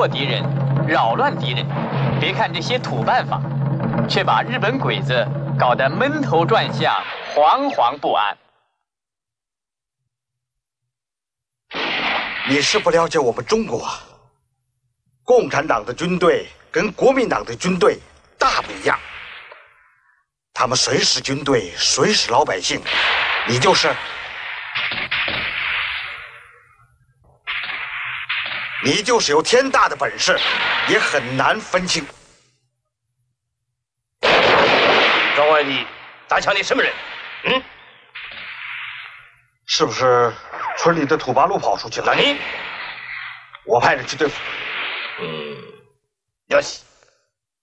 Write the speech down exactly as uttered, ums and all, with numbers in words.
惑敌人，扰乱敌人。别看这些土办法，却把日本鬼子搞得闷头转向，惶惶不安。 你是不了解我们中国啊，共产党的军队跟国民党的军队大不一样。他们谁是军队，谁是老百姓，你就是。你就是有天大的本事，也很难分清。 庄外，你打枪，你什么人？嗯， 是不是村里的土八路跑出去了？ 那你， 我派人去对付。 嗯，了解。